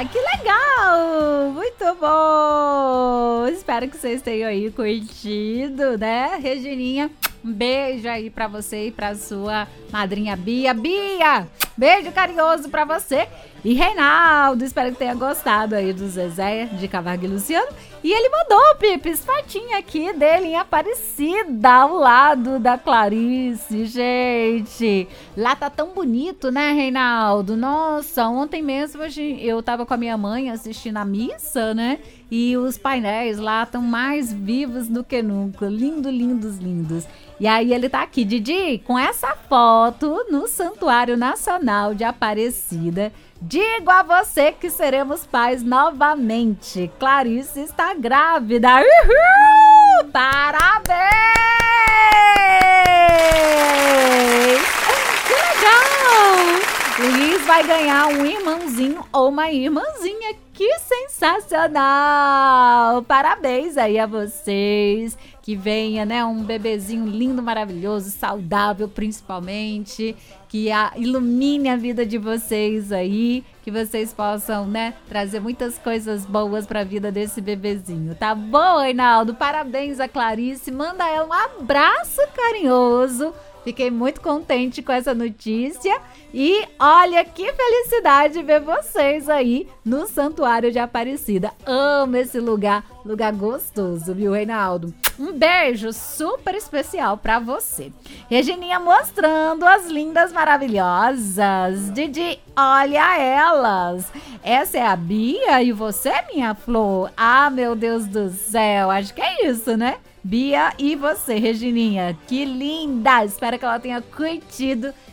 Que legal! Muito bom! Espero que vocês tenham aí curtido, né? Regininha, um beijo aí pra você e pra sua madrinha Bia. Bia, beijo carinhoso pra você. E Reinaldo, espero que tenha gostado aí do Zezé de Camargo e Luciano. E ele mandou, Pipes, fotinha aqui dele em Aparecida, ao lado da Clarice, gente. Lá tá tão bonito, né, Reinaldo? Nossa, ontem mesmo eu tava com a minha mãe assistindo a missa, né? E os painéis lá estão mais vivos do que nunca. Lindo, lindos, lindos. E aí ele tá aqui, Didi, com essa foto no Santuário Nacional de Aparecida. Digo a você que seremos pais novamente. Clarice está grávida. Uhul! Parabéns! Que legal! Luiz vai ganhar um irmãozinho ou uma irmãzinha. Que sensacional! Parabéns aí a vocês. Que venha, né, um bebezinho lindo, maravilhoso, saudável principalmente, que ilumine a vida de vocês aí, que vocês possam, né, trazer muitas coisas boas para a vida desse bebezinho. Tá bom, Reinaldo? Parabéns a Clarice, manda ela um abraço carinhoso. Fiquei muito contente com essa notícia e olha que felicidade ver vocês aí no Santuário de Aparecida. Amo esse lugar, lugar gostoso, viu, Reinaldo? Um beijo super especial pra você. Regininha mostrando as lindas maravilhosas. Didi, olha elas. Essa é a Bia e você, minha flor? Ah, meu Deus do céu, acho que é isso, né? Bia e você, Regininha, que linda! Espero que ela tenha curtido